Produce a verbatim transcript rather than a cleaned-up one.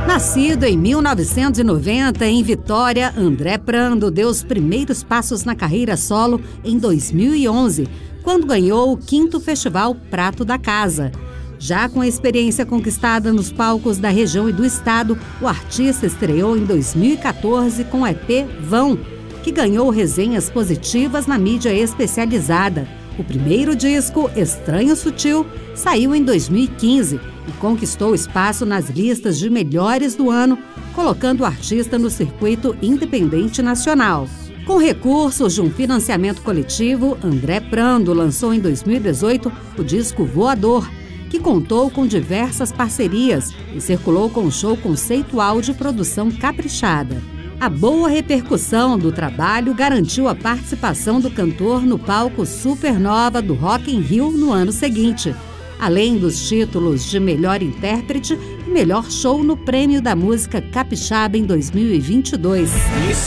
Nascido em mil novecentos e noventa em Vitória, André Prando deu os primeiros passos na carreira solo em dois mil e onze, quando ganhou o quinto Festival Prato da Casa. Já com a experiência conquistada nos palcos da região e do estado, o artista estreou em dois mil e quatorze com o E P Vão, que ganhou resenhas positivas na mídia especializada. O primeiro disco, Estranho Sutil, saiu em dois mil e quinze e conquistou espaço nas listas de melhores do ano, colocando o artista no circuito independente nacional. Com recursos de um financiamento coletivo, André Prando lançou em dois mil e dezoito o disco Voador, que contou com diversas parcerias e circulou com um show conceitual de produção caprichada. A boa repercussão do trabalho garantiu a participação do cantor no palco Supernova do Rock in Rio no ano seguinte, além dos títulos de melhor intérprete e melhor show no Prêmio da Música Capixaba em dois mil e vinte e dois.